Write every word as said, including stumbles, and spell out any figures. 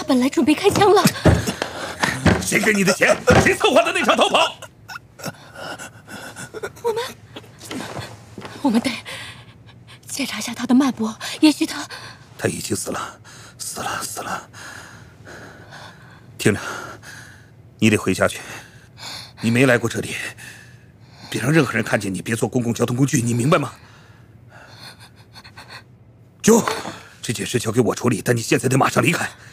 他本来准备开枪了。 谁给你的钱？谁策划的那场逃跑？ 我们，我们得检查一下他的脉搏，也许他…… 他已经死了，死了，死了。听着，你得回家去。你没来过这里，别让任何人看见你，别坐公共交通工具，你明白吗？九，这件事交给我处理，但你现在得马上离开。